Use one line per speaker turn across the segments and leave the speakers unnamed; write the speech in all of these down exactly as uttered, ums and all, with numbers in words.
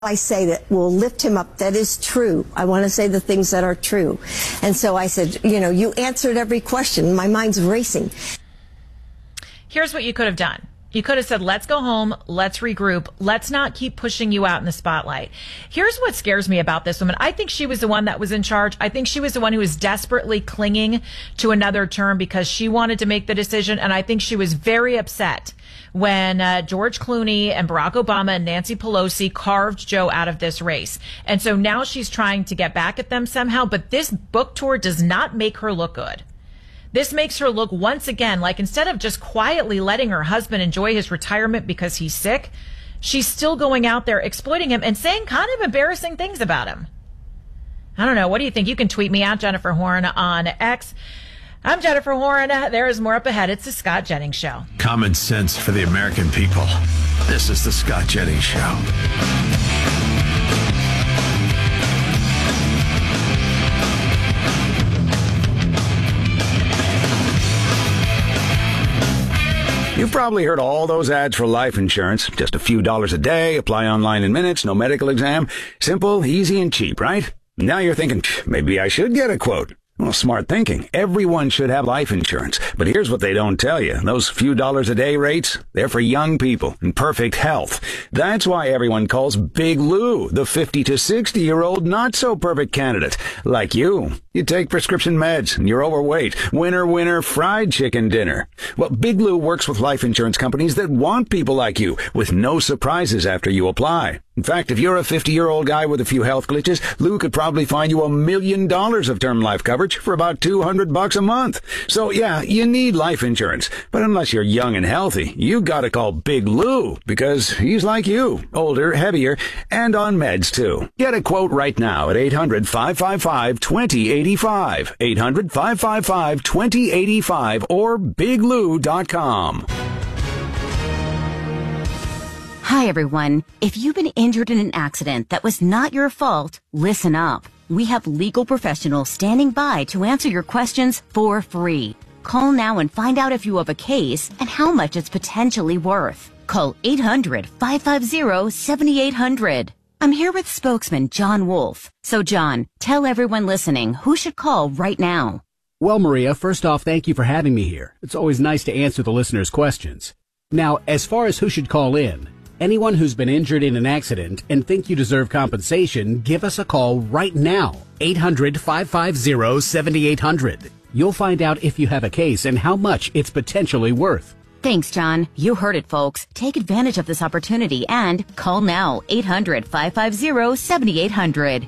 I say that will lift him up. That is true. I want to say the things that are true. And so I said, you know, you answered every question. My mind's racing.
Here's what you could have done. You could have said, let's go home. Let's regroup. Let's not keep pushing you out in the spotlight. Here's what scares me about this woman. I think she was the one that was in charge. I think she was the one who was desperately clinging to another term because she wanted to make the decision. And I think she was very upset when uh, George Clooney and Barack Obama and Nancy Pelosi carved Joe out of this race. And so now she's trying to get back at them somehow. But this book tour does not make her look good. This makes her look once again like instead of just quietly letting her husband enjoy his retirement because he's sick, she's still going out there exploiting him and saying kind of embarrassing things about him. I don't know. What do you think? You can tweet me out, Jennifer Horn, on X. I'm Jennifer Horn. There is more up ahead. It's the Scott Jennings Show.
Common sense for the American people. This is the Scott Jennings Show.
You've probably heard all those ads for life insurance. Just a few dollars a day, apply online in minutes, no medical exam. Simple, easy, and cheap, right? Now you're thinking, maybe I should get a quote. Well, smart thinking. Everyone should have life insurance. But here's what they don't tell you. Those few dollars a day rates, they're for young people in perfect health. That's why everyone calls Big Lou the fifty to sixty year old not so perfect candidate. Like you. You take prescription meds and you're overweight. Winner, winner, fried chicken dinner. Well, Big Lou works with life insurance companies that want people like you with no surprises after you apply. In fact, if you're a fifty-year-old guy with a few health glitches, Lou could probably find you a million dollars of term life coverage for about two hundred bucks a month. So yeah, you need life insurance. But unless you're young and healthy, you gotta call Big Lou because he's like you, older, heavier, and on meds too. Get a quote right now at eight hundred, five five five, two zero eight five, eight hundred, five five five, two zero eight five, or big lou dot com.
Hi, everyone. If you've been injured in an accident that was not your fault, listen up. We have legal professionals standing by to answer your questions for free. Call now and find out if you have a case and how much it's potentially worth. Call eight hundred, five five zero, seven eight hundred. I'm here with spokesman John Wolf. So, John, tell everyone listening who should call right now.
Well, Maria, first off, thank you for having me here. It's always nice to answer the listeners' questions. Now, as far as who should call in, anyone who's been injured in an accident and think you deserve compensation, give us a call right now. eight hundred, five five zero, seven eight hundred. You'll find out if you have a case and how much it's potentially worth.
Thanks, John. You heard it, folks. Take advantage of this opportunity and call now. eight hundred, five five zero, seven eight hundred.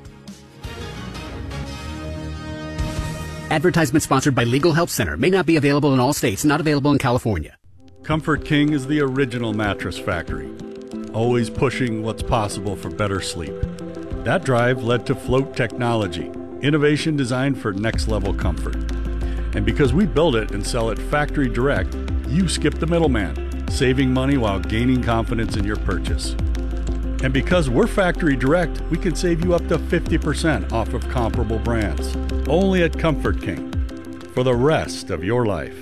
Advertisement sponsored by Legal Help Center. May not be available in all states. Not available in California.
Comfort King is the original mattress factory, always pushing what's possible for better sleep. That drive led to Float Technology, innovation designed for next-level comfort. And because we build it and sell it factory direct, you skip the middleman, saving money while gaining confidence in your purchase. And because we're factory direct, we can save you up to fifty percent off of comparable brands. Only at Comfort King, for the rest of your life.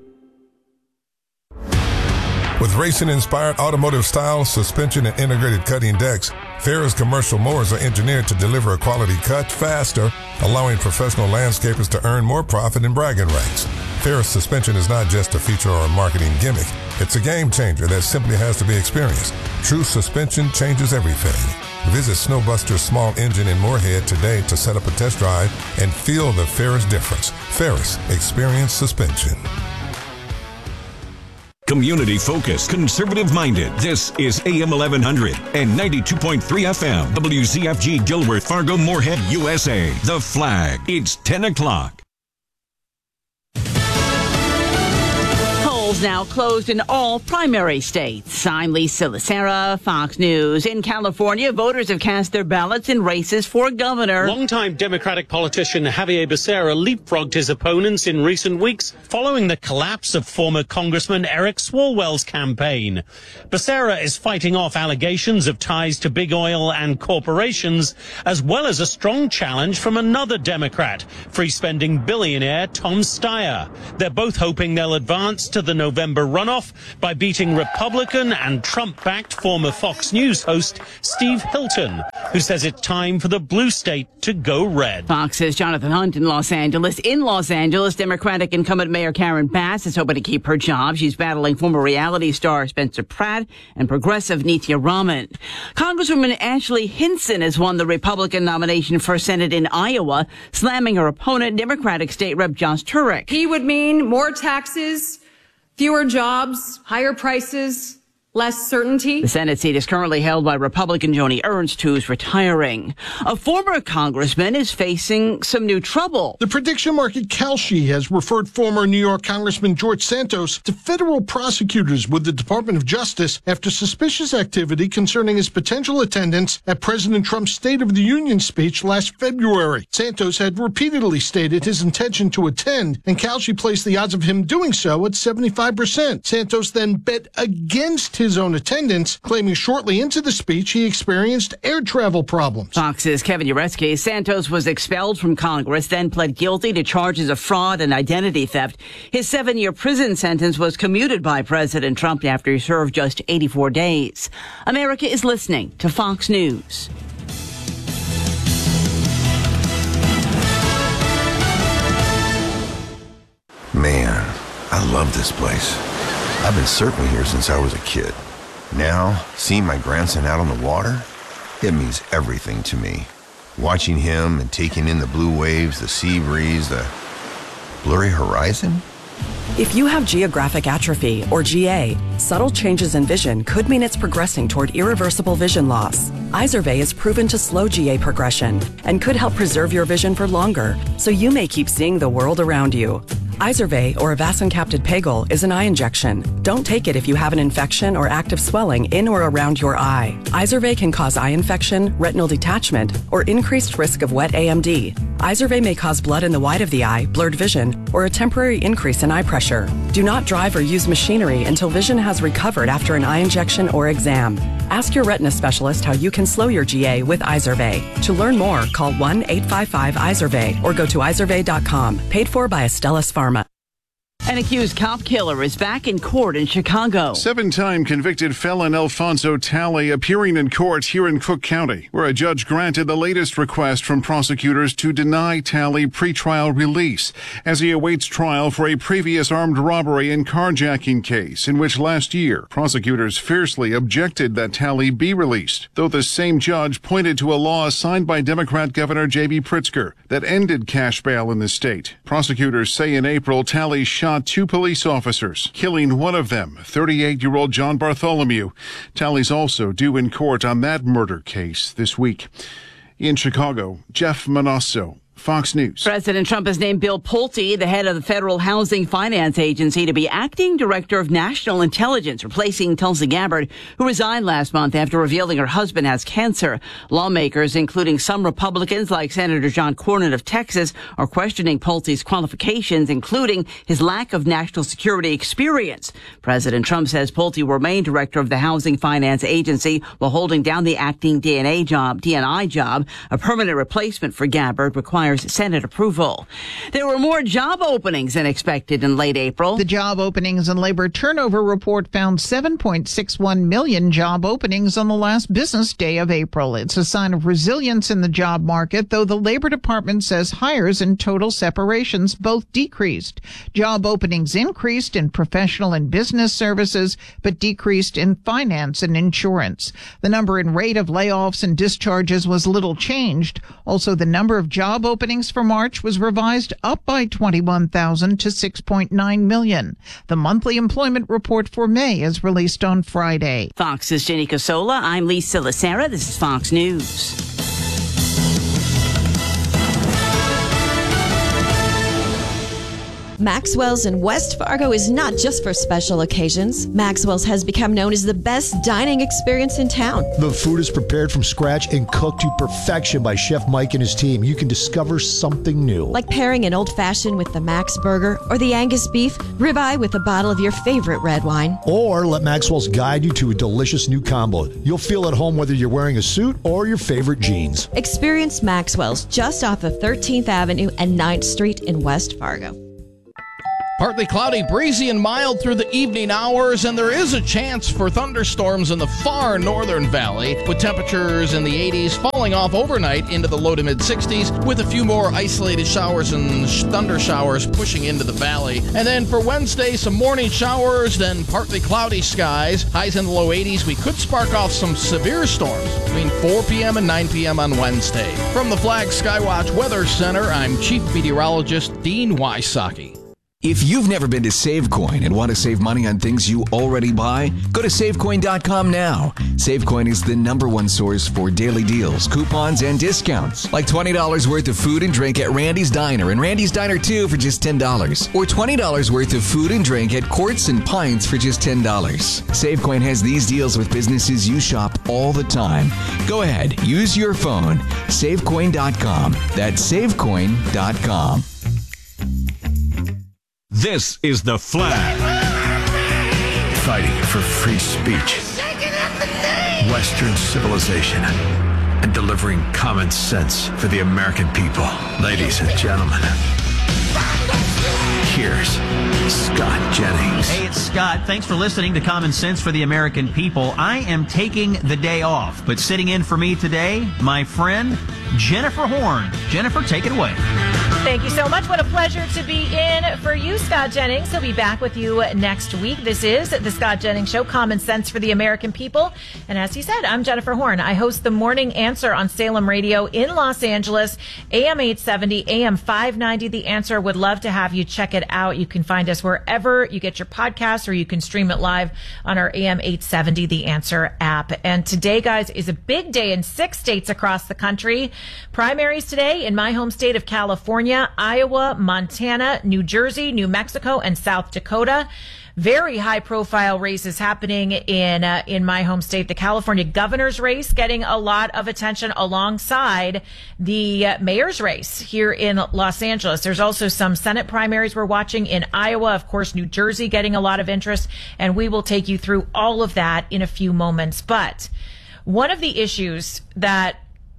With racing-inspired automotive style, suspension, and integrated cutting decks, Ferris commercial mowers are engineered to deliver a quality cut faster, allowing professional landscapers to earn more profit in bragging rights. Ferris suspension is not just a feature or a marketing gimmick. It's a game changer that simply has to be experienced. True suspension changes everything. Visit Snowbuster's small engine in Moorhead today to set up a test drive and feel the Ferris difference. Ferris, experience suspension.
Community-focused, conservative-minded. This is A M eleven hundred and ninety-two point three F M. W Z F G Gilworth, Fargo, Moorhead, U S A. The Flag. It's ten o'clock.
Now closed in all primary states. I'm Lisa Lacera, Fox News. In California, voters have cast their ballots in races for governor.
Longtime Democratic politician Javier Becerra leapfrogged his opponents in recent weeks following the collapse of former Congressman Eric Swalwell's campaign. Becerra is fighting off allegations of ties to big oil and corporations, as well as a strong challenge from another Democrat, free-spending billionaire Tom Steyer. They're both hoping they'll advance to the November November runoff by beating Republican and Trump-backed former Fox News host Steve Hilton, who says it's time for the blue state to go red.
Fox's Jonathan Hunt in Los Angeles. In Los Angeles, Democratic incumbent Mayor Karen Bass is hoping to keep her job. She's battling former reality star Spencer Pratt and progressive Nithya Raman. Congresswoman Ashley Hinson has won the Republican nomination for Senate in Iowa, slamming her opponent, Democratic State Rep Josh Turek.
He would mean more taxes, fewer jobs, higher prices, less certainty.
The Senate seat is currently held by Republican Joni Ernst, who's retiring. A former congressman is facing some new trouble.
The prediction market Kalshi has referred former New York Congressman George Santos to federal prosecutors with the Department of Justice after suspicious activity concerning his potential attendance at President Trump's State of the Union speech last February. Santos had repeatedly stated his intention to attend, and Kalshi placed the odds of him doing so at seventy-five percent. Santos then bet against his own attendance, claiming shortly into the speech he experienced air travel problems.
Fox's Kevin Uretsky. Santos was expelled from Congress, then pled guilty to charges of fraud and identity theft. His seven-year prison sentence was commuted by President Trump after he served just eighty-four days. America is listening to Fox News.
Man, I love this place. I've been surfing here since I was a kid. Now, seeing my grandson out on the water, it means everything to me. Watching him and taking in the blue waves, the sea breeze, the blurry horizon.
If you have geographic atrophy, or G A, subtle changes in vision could mean it's progressing toward irreversible vision loss. Izervay is proven to slow G A progression and could help preserve your vision for longer, so you may keep seeing the world around you. Izervay, or avacincaptad pegol, is an eye injection. Don't take it if you have an infection or active swelling in or around your eye. Izervay can cause eye infection, retinal detachment, or increased risk of wet A M D. Izervay may cause blood in the white of the eye, blurred vision, or a temporary increase in eye pressure. Do not drive or use machinery until vision has recovered after an eye injection or exam. Ask your retina specialist how you can slow your G A with Izervay. To learn more, call one eight five five Izervay or go to izervay dot com. Paid for by Astellas Pharma.
An accused cop killer is back in court in Chicago.
Seven-time convicted felon Alfonso Talley appearing in court here in Cook County, where a judge granted the latest request from prosecutors to deny Talley pretrial release as he awaits trial for a previous armed robbery and carjacking case in which last year prosecutors fiercely objected that Talley be released, though the same judge pointed to a law signed by Democrat Governor J B Pritzker that ended cash bail in the state. Prosecutors say in April Talley shot two police officers, killing one of them, thirty-eight-year-old John Bartholomew. Talley's also due in court on that murder case this week. In Chicago, Jeff Manasso, Fox News.
President Trump has named Bill Pulte, the head of the Federal Housing Finance Agency, to be acting director of national intelligence, replacing Tulsi Gabbard, who resigned last month after revealing her husband has cancer. Lawmakers, including some Republicans like Senator John Cornyn of Texas, are questioning Pulte's qualifications, including his lack of national security experience. President Trump says Pulte will remain director of the Housing Finance Agency while holding down the acting D N A job, D N I job. A permanent replacement for Gabbard requires Senate approval. There were more job openings than expected in late April.
The Job Openings and Labor Turnover Report found seven point six one million job openings on the last business day of April. It's a sign of resilience in the job market, though the Labor Department says hires and total separations both decreased. Job openings increased in professional and business services, but decreased in finance and insurance. The number and rate of layoffs and discharges was little changed. Also, the number of job openings for March was revised up by twenty-one thousand to six point nine million. The monthly employment report for May is released on Friday.
Fox's Jenny Casola. I'm Lisa Lacera. This is Fox News.
Maxwell's in West Fargo is not just for special occasions. Maxwell's has become known as the best dining experience in town.
The food is prepared from scratch and cooked to perfection by Chef Mike and his team. You can discover something new.
Like pairing an old-fashioned with the Max Burger or the Angus beef ribeye with a bottle of your favorite red wine.
Or let Maxwell's guide you to a delicious new combo. You'll feel at home whether you're wearing a suit or your favorite jeans.
Experience Maxwell's just off of thirteenth Avenue and ninth Street in West Fargo.
Partly cloudy, breezy, and mild through the evening hours, and there is a chance for thunderstorms in the far northern valley, with temperatures in the eighties falling off overnight into the low to mid sixties, with a few more isolated showers and sh- thunder showers pushing into the valley. And then for Wednesday, some morning showers, then partly cloudy skies, highs in the low eighties. We could spark off some severe storms between four p.m. and nine p.m. on Wednesday. From the Flag Skywatch Weather Center, I'm Chief Meteorologist Dean Wysocki.
If you've never been to SaveCoin and want to save money on things you already buy, go to save coin dot com now. SaveCoin is the number one source for daily deals, coupons, and discounts. Like twenty dollars worth of food and drink at Randy's Diner and Randy's Diner two for just ten dollars. Or twenty dollars worth of food and drink at Quartz and Pints for just ten dollars. SaveCoin has these deals with businesses you shop all the time. Go ahead, use your phone. save coin dot com. That's save coin dot com.
This is The Flag.
Fighting for free speech, Western civilization, and delivering common sense for the American people. Ladies and gentlemen, here's Scott Jennings.
Hey, it's Scott. Thanks for listening to Common Sense for the American People. I am taking the day off, but sitting in for me today, my friend, Jennifer Horn. Jennifer, take it away.
Thank you so much. What a pleasure to be in for you, Scott Jennings. He'll be back with you next week. This is the Scott Jennings Show, Common Sense for the American People. And as he said, I'm Jennifer Horn. I host the Morning Answer on Salem Radio in Los Angeles, A M eight seventy, A M five ninety. The Answer. Would love to have you check it out. You can find us wherever you get your podcasts, or you can stream it live on our A M eight seventy The Answer app. And today, guys, is a big day in six states across the country. Primaries today in my home state of California, Iowa, Montana, New Jersey, New Mexico, and South Dakota. Very high-profile races happening in uh, in my home state. The California governor's race getting a lot of attention alongside the uh, mayor's race here in Los Angeles. There's also some Senate primaries we're watching in Iowa. Of course, New Jersey getting a lot of interest, and we will take you through all of that in a few moments. But one of the issues that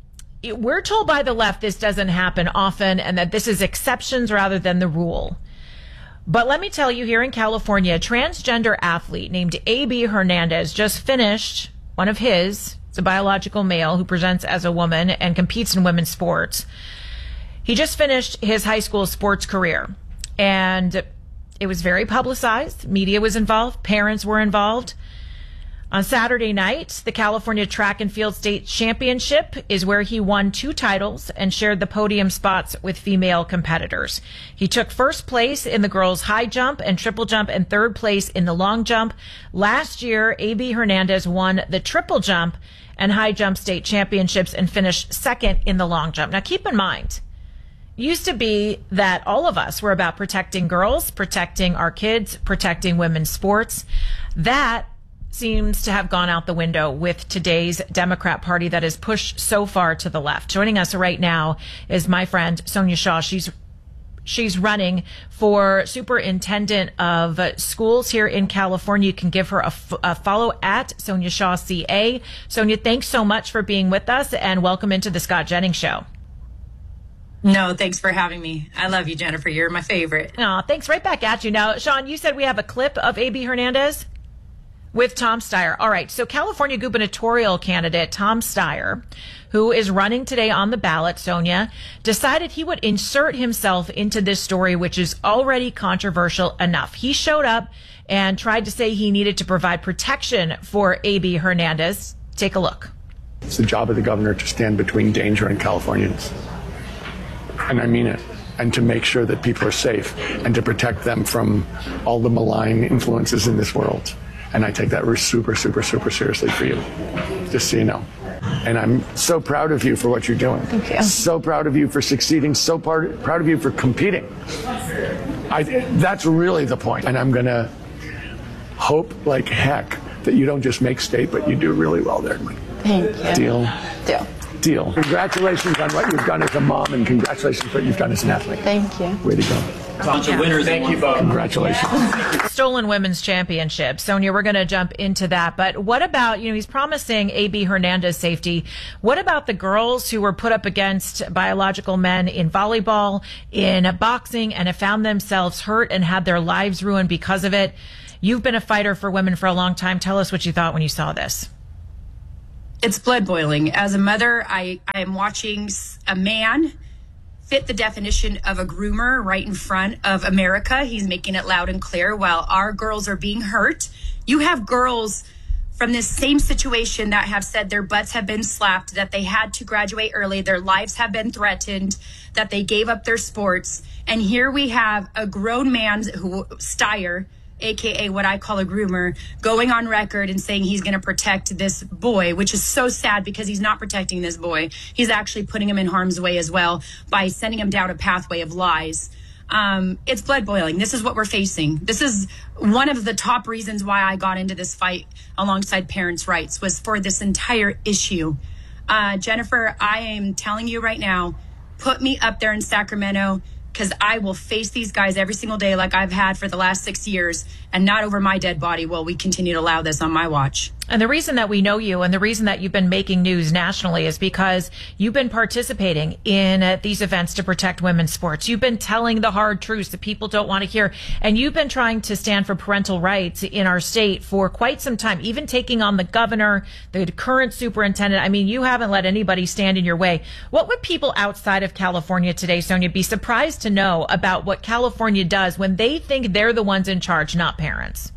we're told by the left this doesn't happen often and that this is exceptions rather than the rule. But let me tell you, here in California, a transgender athlete named A B Hernandez just finished one of his, it's a biological male who presents as a woman and competes in women's sports. He just finished his high school sports career, and it was very publicized. Media was involved. Parents were involved. On Saturday night, the California Track and Field State Championship is where he won two titles and shared the podium spots with female competitors. He took first place in the girls' high jump and triple jump and third place in the long jump. Last year, A B Hernandez won the triple jump and high jump state championships and finished second in the long jump. Now, keep in mind, it used to be that all of us were about protecting girls, protecting our kids, protecting women's sports. That seems to have gone out the window with today's Democrat Party that is pushed so far to the left. Joining us right now is my friend Sonia Shaw. She's she's running for superintendent of schools here in California. You can give her a, f- a follow at Sonia Shaw C A. Sonia, thanks so much for being with us, and welcome into the Scott Jennings Show.
No, thanks for having me. I love you, Jennifer. You're my favorite.
Oh, thanks. Right back at you. Now, Sean, you said we have a clip of A B Hernandez with Tom Steyer. All right. So California gubernatorial candidate Tom Steyer, who is running today on the ballot, Sonia, decided he would insert himself into this story, which is already controversial enough. He showed up and tried to say he needed to provide protection for A B Hernandez. Take a look.
It's the job of the governor to stand between danger and Californians. And I mean it. And to make sure that people are safe and to protect them from all the malign influences in this world. And I take that super, super, super seriously for you, just so you know. And I'm so proud of you for what you're doing. Thank you. So proud of you for succeeding. So par- proud of you for competing. I, that's really the point. And I'm going to hope like heck that you don't just make state, but you do really well there.
Thank you.
Deal?
Deal.
Deal. Congratulations on what you've done as a mom, and congratulations on what you've done as an athlete.
Thank you.
Way to go.
Bunch of winners.
Thank you both. Congratulations.
Stolen Women's Championship. Sonia, we're going to jump into that. But what about, you know, he's promising A B Hernandez safety. What about the girls who were put up against biological men in volleyball, in boxing, and have found themselves hurt and had their lives ruined because of it? You've been a fighter for women for a long time. Tell us what you thought when you saw this.
It's blood boiling. As a mother, I, I am watching a man fit the definition of a groomer right in front of America. He's making it loud and clear while our girls are being hurt. You have girls from this same situation that have said their butts have been slapped, that they had to graduate early, their lives have been threatened, that they gave up their sports. And here we have a grown man who, Steyer, A K A what I call a groomer, going on record and saying he's going to protect this boy, which is so sad because he's not protecting this boy. He's actually putting him in harm's way as well by sending him down a pathway of lies. Um, it's blood boiling. This is what we're facing. This is one of the top reasons why I got into this fight alongside parents' rights, was for this entire issue. Uh, Jennifer, I am telling you right now, put me up there in Sacramento, because I will face these guys every single day like I've had for the last six years, and not over my dead body will we continue to allow this on my watch.
And the reason that we know you and the reason that you've been making news nationally is because you've been participating in uh, these events to protect women's sports. You've been telling the hard truths that people don't want to hear. And you've been trying to stand for parental rights in our state for quite some time, even taking on the governor, the current superintendent. I mean, you haven't let anybody stand in your way. What would people outside of California today, Sonia, be surprised to know about what California does when they think they're the ones in charge, not parents?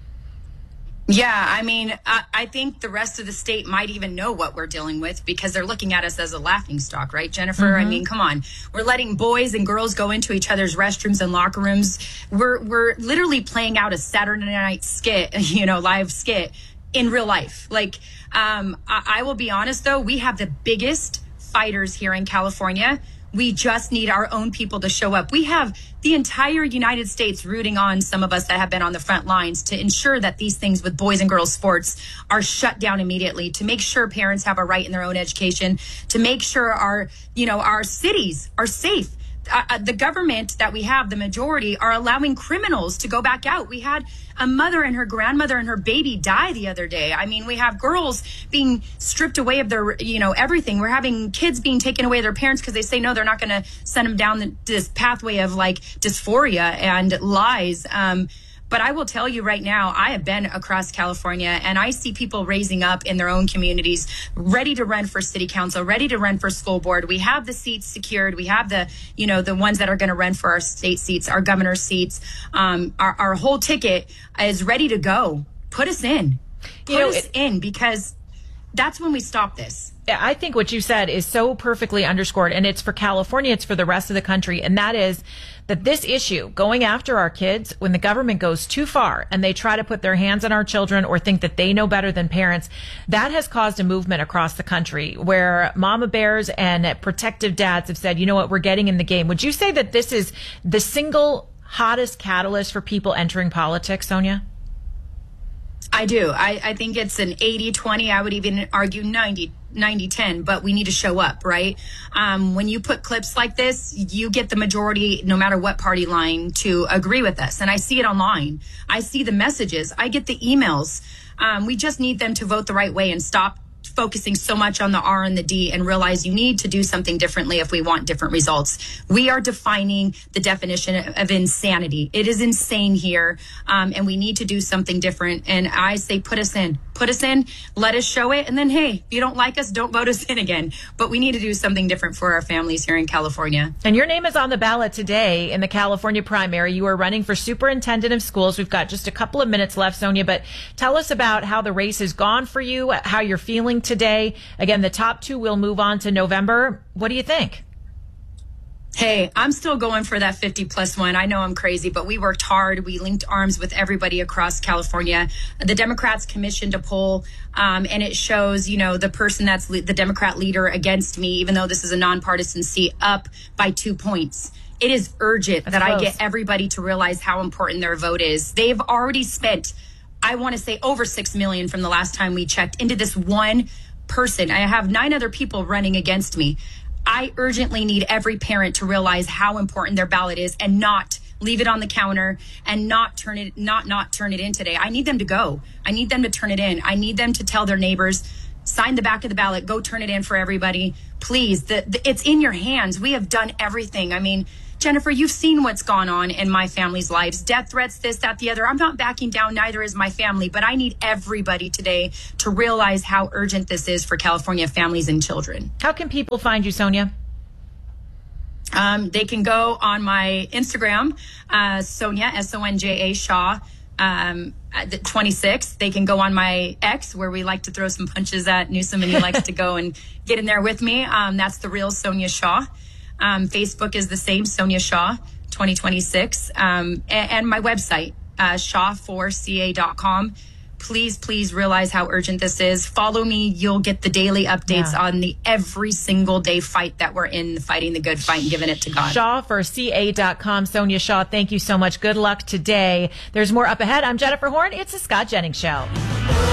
Yeah, I mean, I, I think the rest of the state might even know what we're dealing with because they're looking at us as a laughingstock, right, Jennifer? Mm-hmm. I mean, come on. We're letting boys and girls go into each other's restrooms and locker rooms. We're we're literally playing out a Saturday night skit, you know, live skit in real life. Like, um, I, I will be honest, though, we have the biggest fighters here in California. We just need our own people to show up. We have the entire United States rooting on some of us that have been on the front lines to ensure that these things with boys and girls sports are shut down immediately, to make sure parents have a right in their own education, to make sure our, you know, our cities are safe. Uh, the government that we have, the majority, are allowing criminals to go back out. We had a mother and her grandmother and her baby die the other day. I mean, we have girls being stripped away of their, you know, everything. We're having kids being taken away their parents because they say, no, they're not going to send them down the, this pathway of like dysphoria and lies. Um, But I will tell you right now, I have been across California and I see people raising up in their own communities, ready to run for city council, ready to run for school board. We have the seats secured. We have the, you know, the ones that are going to run for our state seats, our governor's seats. Um, our, our whole ticket is ready to go. Put us in. Put you know, us it, in because that's when we stop this.
I think what you said is so perfectly underscored, and it's for California, it's for the rest of the country, and that is that this issue, going after our kids, when the government goes too far and they try to put their hands on our children or think that they know better than parents, that has caused a movement across the country where mama bears and protective dads have said, you know what, we're getting in the game. Would you say that this is the single hottest catalyst for people entering politics, Sonia?
I do. I, I think it's an eighty twenty. I would even argue ninety ten, but we need to show up, right? Um, when you put clips like this, you get the majority, no matter what party line, to agree with us. And I see it online. I see the messages. I get the emails. Um, we just need them to vote the right way and stop focusing so much on the R and the D and realize you need to do something differently if we want different results. We are defining the definition of insanity. It is insane here, um, and we need to do something different. And I say put us in. Put us in, let us show it, and then, hey, if you don't like us, don't vote us in again. But we need to do something different for our families here in California.
And your name is on the ballot today in the California primary. You are running for superintendent of schools. We've got just a couple of minutes left, Sonia, but tell us about how the race has gone for you, how you're feeling today. Again, the top two will move on to November. What do you think?
Hey, I'm still going for that fifty plus one. I know I'm crazy, but we worked hard. We linked arms with everybody across California. The Democrats commissioned a poll, um, and it shows, you know, the person that's le- the Democrat leader against me, even though this is a nonpartisan seat, up by two points. It is urgent that's that close. I get everybody to realize how important their vote is. They've already spent, I want to say, over six million dollars from the last time we checked into this one person. I have nine other people running against me. I urgently need every parent to realize how important their ballot is and not leave it on the counter and not turn it, not, not turn it in today. I need them to go. I need them to turn it in. I need them to tell their neighbors, sign the back of the ballot, go turn it in for everybody. Please, the, the, it's in your hands. We have done everything. I mean, Jennifer, you've seen what's gone on in my family's lives. Death threats, this, that, the other. I'm not backing down, neither is my family, but I need everybody today to realize how urgent this is for California families and children.
How can people find you, Sonia?
Um, they can go on my Instagram, uh, Sonia, S O N J A Shaw, um, at the twenty-six. They can go on my X, where we like to throw some punches at Newsom, and he likes to go and get in there with me. Um, that's the real Sonia Shaw. Um, Facebook is the same, Sonia Shaw, twenty twenty-six. Um, and, and my website, uh, shaw four c a dot com. Please, please realize how urgent this is. Follow me. You'll get the daily updates yeah. on the every single day fight that we're in, fighting the good fight and giving it to God.
shaw four c a dot com. Sonia Shaw, thank you so much. Good luck today. There's more up ahead. I'm Jennifer Horn. It's the Scott Jennings Show.